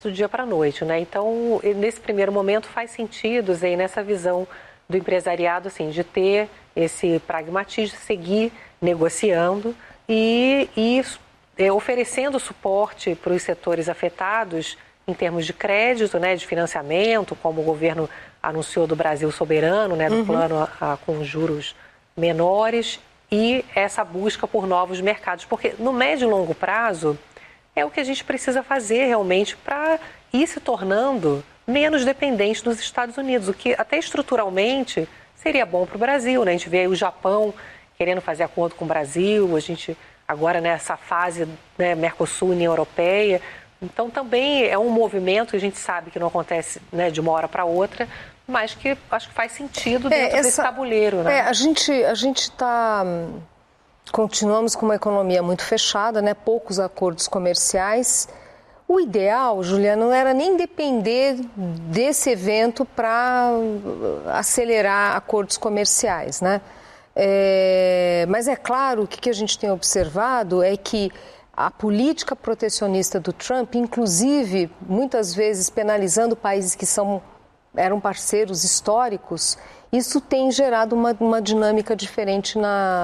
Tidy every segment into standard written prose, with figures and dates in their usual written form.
do dia para a noite, né? Então, nesse primeiro momento faz sentido, Zé, nessa visão do empresariado, assim, de ter esse pragmatismo, seguir negociando e oferecendo suporte para os setores afetados em termos de crédito, né, de financiamento, como o governo anunciou do Brasil Soberano, né, do plano com juros menores, e essa busca por novos mercados. Porque no médio e longo prazo é o que a gente precisa fazer realmente para ir se tornando menos dependente dos Estados Unidos, o que até estruturalmente seria bom para o Brasil, né? A gente vê aí o Japão querendo fazer acordo com o Brasil, a gente agora nessa fase, né, Mercosul, União Europeia. Então também é um movimento que a gente sabe que não acontece, né, de uma hora para outra, mas que acho que faz sentido dentro desse tabuleiro, né? A gente está... Continuamos com uma economia muito fechada, né? Poucos acordos comerciais. O ideal, Juliana, não era nem depender desse evento para acelerar acordos comerciais, né? Mas é claro, o que a gente tem observado é que a política protecionista do Trump, inclusive, muitas vezes penalizando países que eram parceiros históricos, isso tem gerado uma dinâmica diferente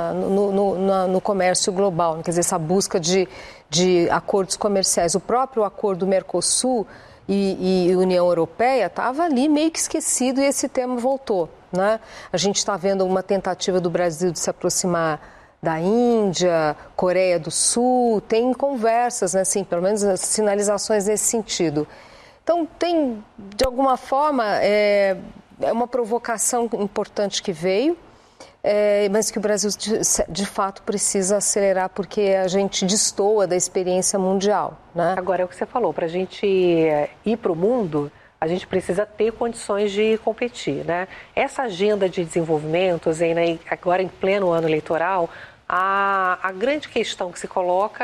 no comércio global, quer dizer, essa busca de acordos comerciais. O próprio acordo Mercosul e União Europeia estava ali meio que esquecido e esse tema voltou, né? A gente está vendo uma tentativa do Brasil de se aproximar da Índia, Coreia do Sul, tem conversas, né, assim, pelo menos sinalizações nesse sentido. Então, tem, de alguma forma, é uma provocação importante que veio, mas que o Brasil, de fato, precisa acelerar porque a gente destoa da experiência mundial, né? Agora, é o que você falou, para a gente ir para o mundo, a gente precisa ter condições de competir, né? Essa agenda de desenvolvimento, agora em pleno ano eleitoral, a grande questão que se coloca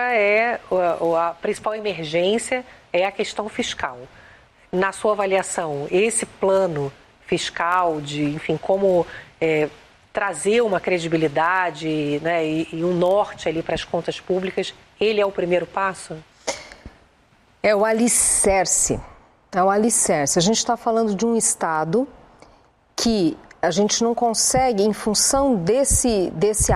a principal emergência é a questão fiscal. Na sua avaliação, esse plano fiscal enfim, como trazer uma credibilidade, né, e um norte ali para as contas públicas, ele é o primeiro passo? É o alicerce. É o alicerce. A gente está falando de um Estado que a gente não consegue, em função desse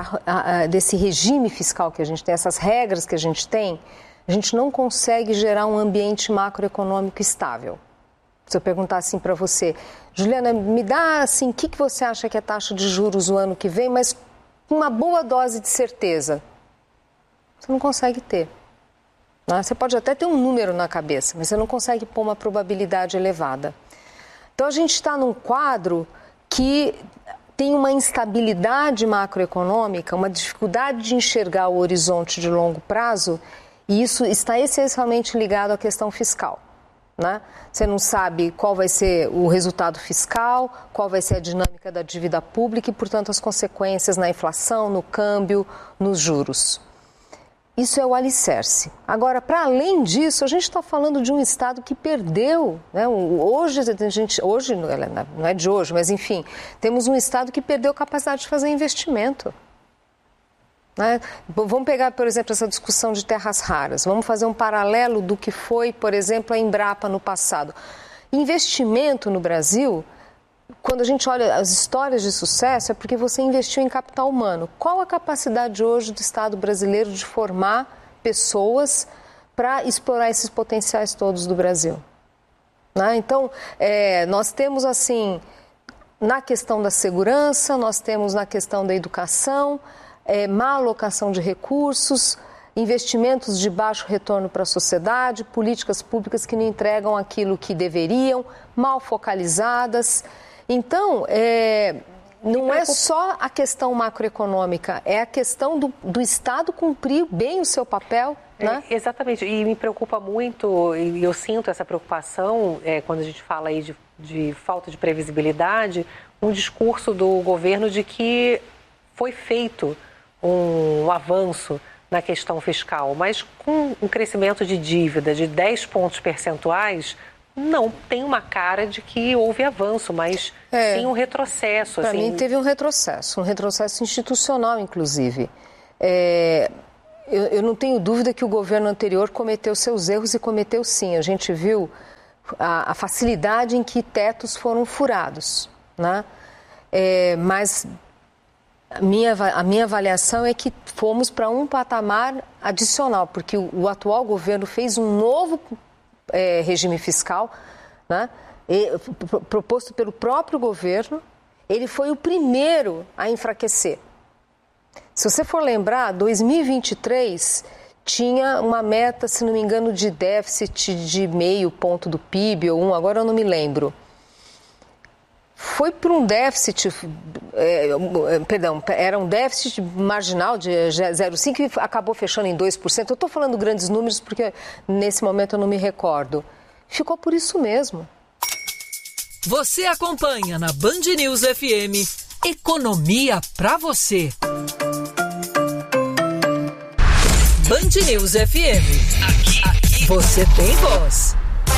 regime fiscal que a gente tem, essas regras que a gente tem, a gente não consegue gerar um ambiente macroeconômico estável. Se eu perguntar assim para você, Juliana, me dá assim, o que você acha que é a taxa de juros o ano que vem, mas com uma boa dose de certeza? Você não consegue ter. Né? Você pode até ter um número na cabeça, mas você não consegue pôr uma probabilidade elevada. Então a gente está num quadro que tem uma instabilidade macroeconômica, uma dificuldade de enxergar o horizonte de longo prazo, e isso está essencialmente ligado à questão fiscal. Né? Você não sabe qual vai ser o resultado fiscal, qual vai ser a dinâmica da dívida pública e, portanto, as consequências na inflação, no câmbio, nos juros. Isso é o alicerce. Agora, para além disso, a gente está falando de um Estado que perdeu, né? Hoje não é de hoje, mas enfim, temos um Estado que perdeu capacidade de fazer investimento. Né? Vamos pegar, por exemplo, essa discussão de terras raras. Vamos fazer um paralelo do que foi, por exemplo, a Embrapa no passado. Investimento no Brasil, quando a gente olha as histórias de sucesso, é porque você investiu em capital humano. Qual a capacidade hoje do Estado brasileiro de formar pessoas para explorar esses potenciais todos do Brasil? Né? Então, nós temos assim, na questão da segurança, nós temos na questão da educação, má alocação de recursos, investimentos de baixo retorno para a sociedade, políticas públicas que não entregam aquilo que deveriam, mal focalizadas. Então, não é só a questão macroeconômica, é a questão do Estado cumprir bem o seu papel. Né? Exatamente, e me preocupa muito, e eu sinto essa preocupação quando a gente fala aí de falta de previsibilidade, um discurso do governo de que foi feito um avanço na questão fiscal, mas com um crescimento de dívida de 10 pontos percentuais, não tem uma cara de que houve avanço, mas sim um retrocesso. Para mim teve um retrocesso institucional, inclusive. Eu não tenho dúvida que o governo anterior cometeu seus erros e cometeu sim. A gente viu a facilidade em que tetos foram furados, né? Mas a minha avaliação é que fomos para um patamar adicional, porque o atual governo fez um novo regime fiscal, né? Proposto pelo próprio governo. Ele foi o primeiro a enfraquecer. Se você for lembrar, 2023 tinha uma meta, se não me engano, de déficit de 0,5 ponto do PIB ou 1, agora eu não me lembro. Foi para um déficit, era um déficit marginal de 0,5 e acabou fechando em 2%. Eu estou falando grandes números porque nesse momento eu não me recordo. Ficou por isso mesmo. Você acompanha na Band News FM Economia pra você. Band News FM. Aqui você tem voz.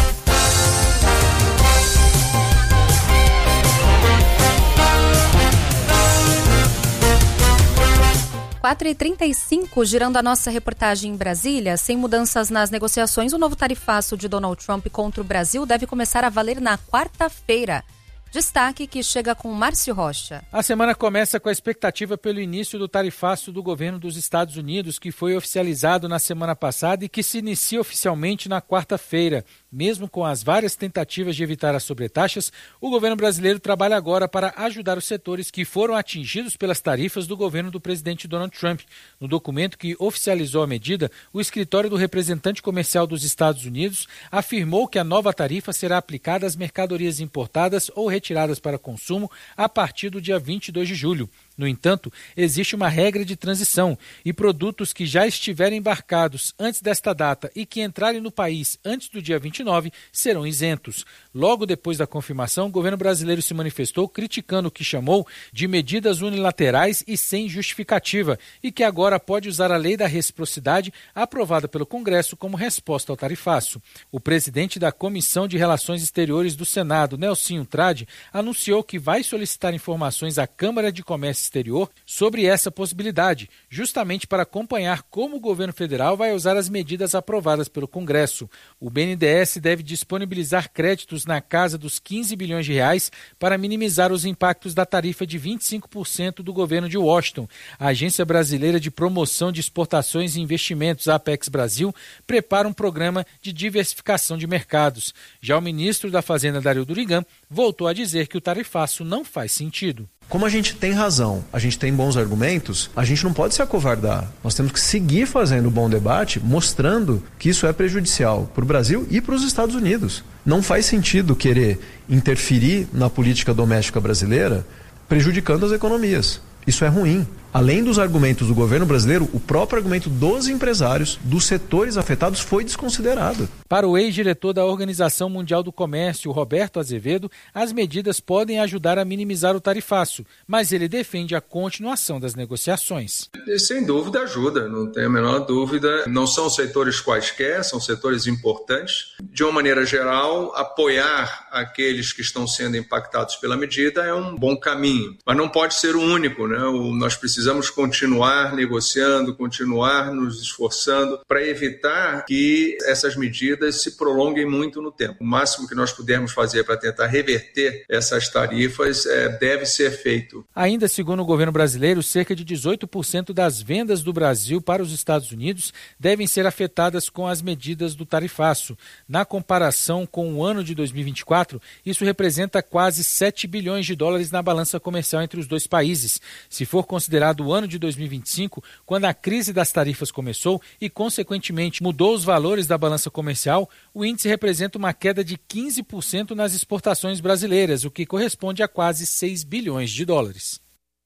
Quatro e 35, girando a nossa reportagem em Brasília, sem mudanças nas negociações, o novo tarifaço de Donald Trump contra o Brasil deve começar a valer na quarta-feira. Destaque que chega com Márcio Rocha. A semana começa com a expectativa pelo início do tarifaço do governo dos Estados Unidos, que foi oficializado na semana passada e que se inicia oficialmente na quarta-feira. Mesmo com as várias tentativas de evitar as sobretaxas, o governo brasileiro trabalha agora para ajudar os setores que foram atingidos pelas tarifas do governo do presidente Donald Trump. No documento que oficializou a medida, o escritório do representante comercial dos Estados Unidos afirmou que a nova tarifa será aplicada às mercadorias importadas ou retiradas para consumo a partir do dia 22 de julho. No entanto, existe uma regra de transição e produtos que já estiverem embarcados antes desta data e que entrarem no país antes do dia 29 serão isentos. Logo depois da confirmação, o governo brasileiro se manifestou criticando o que chamou de medidas unilaterais e sem justificativa e que agora pode usar a lei da reciprocidade aprovada pelo Congresso como resposta ao tarifaço. O presidente da Comissão de Relações Exteriores do Senado, Nelsinho Trade, anunciou que vai solicitar informações à Câmara de Comércio Exterior sobre essa possibilidade, justamente para acompanhar como o governo federal vai usar as medidas aprovadas pelo Congresso. O BNDES deve disponibilizar créditos na casa dos 15 bilhões de reais para minimizar os impactos da tarifa de 25% do governo de Washington. A Agência Brasileira de Promoção de Exportações e Investimentos, a Apex Brasil, prepara um programa de diversificação de mercados. Já o ministro da Fazenda, Dario Durigan, voltou a dizer que o tarifaço não faz sentido. Como a gente tem razão, a gente tem bons argumentos, a gente não pode se acovardar. Nós temos que seguir fazendo um bom debate, mostrando que isso é prejudicial para o Brasil e para os Estados Unidos. Não faz sentido querer interferir na política doméstica brasileira, prejudicando as economias. Isso é ruim. Além dos argumentos do governo brasileiro, o próprio argumento dos empresários, dos setores afetados, foi desconsiderado. Para o ex-diretor da Organização Mundial do Comércio, Roberto Azevedo, as medidas podem ajudar a minimizar o tarifaço, mas ele defende a continuação das negociações. Sem dúvida ajuda, não tem a menor dúvida. Não são setores quaisquer, são setores importantes. De uma maneira geral, apoiar aqueles que estão sendo impactados pela medida é um bom caminho, mas não pode ser o único, né? Nós precisamos continuar negociando, continuar nos esforçando para evitar que essas medidas se prolonguem muito no tempo. O máximo que nós pudermos fazer para tentar reverter essas tarifas deve ser feito. Ainda segundo o governo brasileiro, cerca de 18% das vendas do Brasil para os Estados Unidos devem ser afetadas com as medidas do tarifaço. Na comparação com o ano de 2024, isso representa quase 7 bilhões de dólares na balança comercial entre os dois países. Se for considerado o ano de 2025, quando a crise das tarifas começou e, consequentemente, mudou os valores da balança comercial, o índice representa uma queda de 15% nas exportações brasileiras, o que corresponde a quase 6 bilhões de dólares.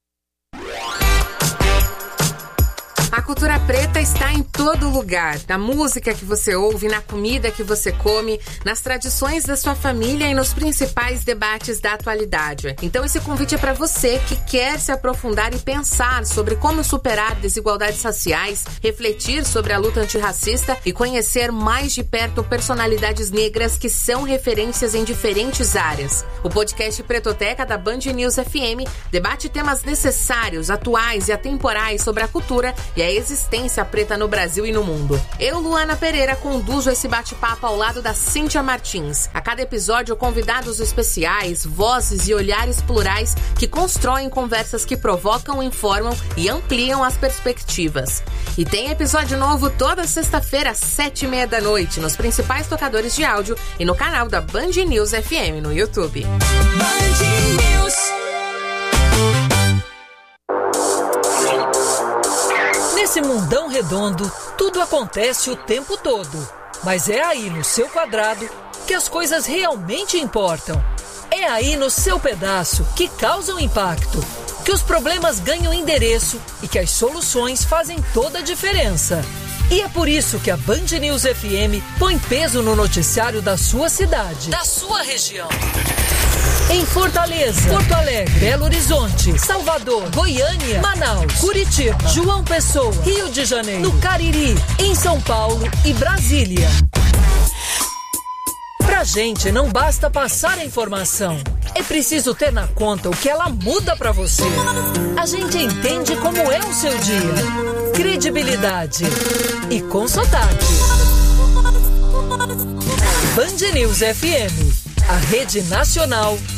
A cultura preta está em todo lugar, na música que você ouve, na comida que você come, nas tradições da sua família e nos principais debates da atualidade. Então esse convite é para você que quer se aprofundar e pensar sobre como superar desigualdades raciais, refletir sobre a luta antirracista e conhecer mais de perto personalidades negras que são referências em diferentes áreas. O podcast Pretoteca da Band News FM debate temas necessários, atuais e atemporais sobre a cultura e a existência preta no Brasil e no mundo. Eu, Luana Pereira, conduzo esse bate-papo ao lado da Cíntia Martins. A cada episódio, convidados especiais, vozes e olhares plurais que constroem conversas que provocam, informam e ampliam as perspectivas. E tem episódio novo toda sexta-feira às 7h30 da noite nos principais tocadores de áudio e no canal da Band News FM no YouTube. Band News. Nesse mundão redondo, tudo acontece o tempo todo. Mas é aí no seu quadrado que as coisas realmente importam. É aí no seu pedaço que causam impacto, que os problemas ganham endereço e que as soluções fazem toda a diferença. E é por isso que a Band News FM põe peso no noticiário da sua cidade, da sua região. Em Fortaleza, Porto Alegre, Belo Horizonte, Salvador, Goiânia, Manaus, Curitiba, João Pessoa, Rio de Janeiro, no Cariri, em São Paulo e Brasília. Pra gente não basta passar a informação, é preciso ter na conta o que ela muda pra você. A gente entende como é o seu dia. Credibilidade e com sotaque. Band News FM, a rede nacional